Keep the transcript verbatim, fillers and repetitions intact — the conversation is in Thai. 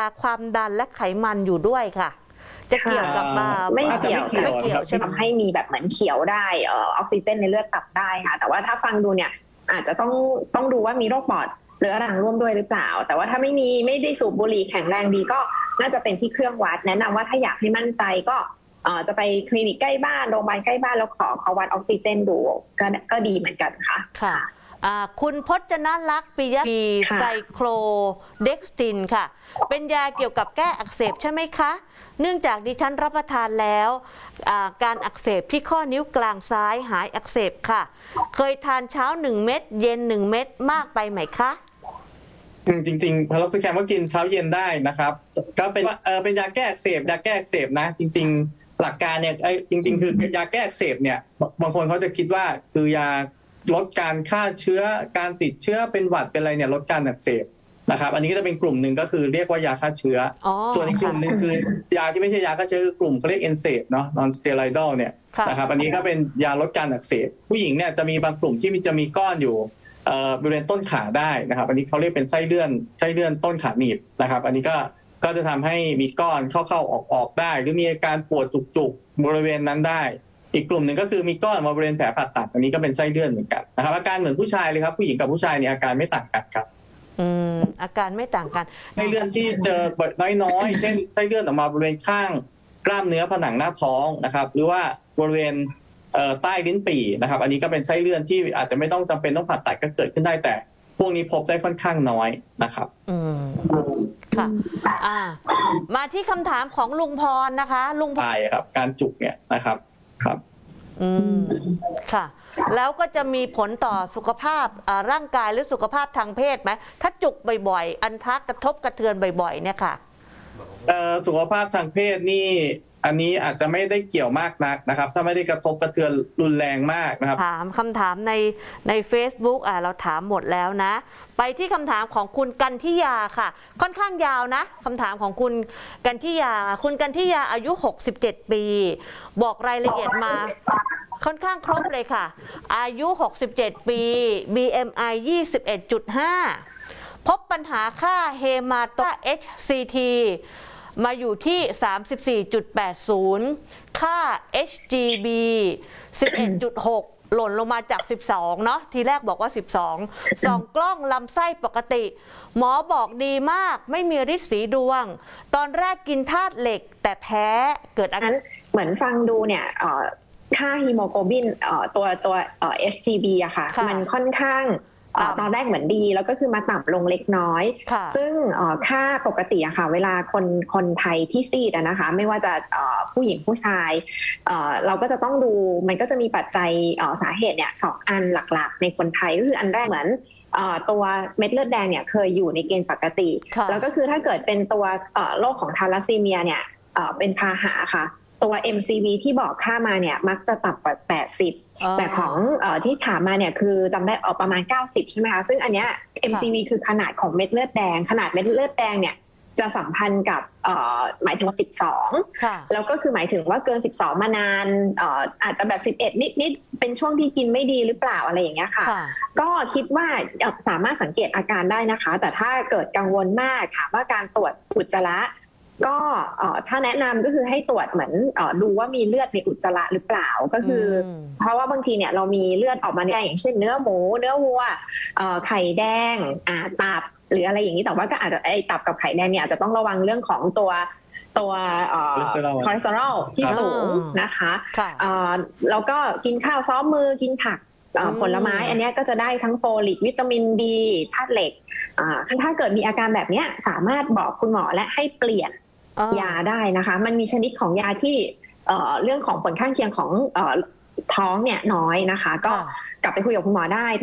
ความดันและไขมันอยู่ด้วยค่ะจะเกี่ยวกับไม่เกี่ยวไม่เกี่ยวใช่ไหมทำให้มีแบบเหมือนเขียวได้ออกซิเจนในเลือดต่ำได้ค่ะแต่ว่าถ้าฟังดูเนี่ยอาจจะต้องต้องดูว่ามีโรคปอดเรื้อรังร่วมด้วยหรือเปล่าแต่ว่าถ้าไม่มีไม่ได้สูบบุหรี่แข็งแรงดีก็น่าจะเป็นที่เครื่องวัดแนะนำว่าถ้าอยากให้มั่นใจก็จะไปคลินิกใกล้บ้านโรงพยาบาลใกล้บ้านแล้วขอเขาวัดออกซิเจนดูก็ก็ดีเหมือนกันค่ะค่ะคุณพจนลักษณ์ปิยะปีไซโคลเด็กสตินค่ะเป็นยาเกี่ยวกับแก้อักเสบใช่ไหมคะเนื่องจากดิฉันรับประทานแล้วการอักเสบที่ข้อนิ้วกลางซ้ายหายอักเสบค่ะเคยทานเช้าหนึ่งเม็ดเย็นหนึ่งเม็ดมากไปไหมคะจริงๆพาราโซแคมก็กินเช้าเย็นได้นะครับก็เป็นเออเป็นยาแก้อักเสบยาแก้อักเสบนะจริงๆหลักการเนี่ยจริงๆคือยาแก้อักเสบเนี่ยบางคนเขาจะคิดว่าคือยาลดการฆ่าเชื้อการติดเชื้อเป็นหวัดเป็นอะไรเนี่ยลดการอักเสบนะครับอันนี้ก็จะเป็นกลุ่มหนึ่งก็คือเรียกว่ายาฆ่าเชื้อส่วนอีกกลุ่มหนึ่งคือยาที่ไม่ใช่ยาฆ่าเชื้อคือกลุ่มเขาเรียกเอนเซดเนาะนอนสเตียรอยดอลเนี่ยนะครับอันนี้ก็เป็นยาลดการอักเสบผู้หญิงเนี่ยจะมีบางกลุ่มที่จะมีก้อนอยู่บริเวณต้นขาได้นะครับอันนี้เขาเรียกเป็นไส้เลื่อนไส้เลื่อนต้นขาหนีบนะครับอันนี้ก็ก็จะทำให้มีก้อนเข้าๆออกๆได้หรือมีอาการปวดจุกๆบริเวณนั้นได้อีกกลุ่มหนึ่งก็คือมีก้อนมาบริเวณแผลผ่าตัดอันนี้ก็เป็นไส้เลื่อนเหมือนกันนะครับอาการเหมือนผู้ชายเลยครับผู้หญิงกับผู้ชายเนี่ยอาการไม่ต่างกันครับอืมอาการไม่ต่างกันไส้เลื่อนที่เจอน้อยๆเช่นไส้เลื่อนออกมาบริเวณข้างกล้ามเนื้อผนังหน้าท้องนะครับหรือว่าบริเวณใต้ลิ้นปี่นะครับอันนี้ก็เป็นไส้เลื่อนที่อาจจะไม่ต้องจำเป็นต้องผ่าตัดก็เกิดขึ้นได้แต่พวกนี้พบได้ค่อนข้างน้อยนะครับอืมค่ะอ่ามาที่คำถามของลุงพรนะคะลุงพรใช่ครับการจุกเนี่ยนะครับครับอืมค่ะแล้วก็จะมีผลต่อสุขภาพร่างกายหรือสุขภาพทางเพศไหมถ้าจุกบ่อยๆอันทักกระทบกระเทือนบ่อยๆเนี่ยค่ะสุขภาพทางเพศนี่อันนี้อาจจะไม่ได้เกี่ยวมากนักนะครับถ้าไม่ได้กระทบกระเทือนรุนแรงมากนะครับถามคำถามในใน Facebook อ่ะเราถามหมดแล้วนะไปที่คำถามของคุณกันทิยาค่ะค่อนข้างยาวนะคำถามของคุณกันทิยาคุณกันทิยาอายุหกสิบเจ็ดปีบอกรายละเอียดมาค่อนข้างครบเลยค่ะอายุหกสิบเจ็ดปี บี เอ็ม ไอ ยี่สิบเอ็ดจุดห้า พบปัญหาค่าเฮมาโต เอช ซี ที มาอยู่ที่ สามสิบสี่จุดแปดศูนย์ ค่า เอช จี บี สิบเอ็ดจุดหก หล่นลงมาจากสิบสองเนาะทีแรกบอกว่าสิบสองส่องกล้องลำไส้ปกติหมอบอกดีมากไม่มีฤทธิ์สีดวงตอนแรกกินธาตุเหล็กแต่แพ้เกิดอาการเหมือนฟังดูเนี่ยค่าฮีโมโกลบินตัวตัว เอช จี บี อะค่ะมันค่อนข้างตอนแรกเหมือนดีแล้วก็คือมาต่ำลงเล็กน้อยซึ่งค่าปกติอะค่ะเวลาคนคนไทยที่ซีดนะคะไม่ว่าจะผู้หญิงผู้ชายเราก็จะต้องดูมันก็จะมีปัจจัยสาเหตุเนี่ยสองอันหลักๆในคนไทยก็คืออันแรกเหมือนตัวเม็ดเลือดแดงเนี่ยเคยอยู่ในเกณฑ์ปกติแล้วก็คือถ้าเกิดเป็นตัวโรคของทาลัสซีเมียเนี่ยเป็นพาหะค่ะตัว เอ็ม ซี วี ที่บอกค่ามาเนี่ยมักจะต่ำกว่าแปดสิบแต่ของเอ่อที่ถามมาเนี่ยคือจำได้ออกประมาณเก้าสิบใช่ไหมคะซึ่งอันเนี้ย เอ็ม ซี วี คือขนาดของเม็ดเลือดแดงขนาดเม็ดเลือดแดงเนี่ยจะสัมพันธ์กับเอ่อหมายถึงสิบสองแล้วก็คือหมายถึงว่าเกินสิบสองมานานเอ่ออาจจะแบบสิบเอ็ดนิดๆเป็นช่วงที่กินไม่ดีหรือเปล่าอะไรอย่างเงี้ยค่ะก็คิดว่าสามารถสังเกตอาการได้นะคะแต่ถ้าเกิดกังวลมากถามว่าการตรวจอุจจาระก็ถ้าแนะนำก็คือให้ตรวจเหมือนดูว่ามีเลือดในอุจจาระหรือเปล่าก็คือเพราะว่าบางทีเนี่ยเรามีเลือดออกมาได้อย่างเช่นเนื้อหมูเนื้อวัวไข่แดงตับหรืออะไรอย่างนี้แต่ว่าก็อาจจะไอตับกับไข่แดงเนี่ยอาจจะต้องระวังเรื่องของตัวตัวคอเลสเตอรอลที่สูงนะคะแล้วก็กินข้าวซ้อมมือกินผักผลไม้อันนี้ก็จะได้ทั้งโฟลิกวิตามินบีธาตุเหล็กถ้าเกิดมีอาการแบบนี้สามารถบอกคุณหมอและให้เปลี่ยนยาได้นะคะมันมีชนิดของยาที่เรื่องของผลข้างเคียงของท้องเนี่ยน้อยนะคะก็กลับไปคุยกับคุณหมอได้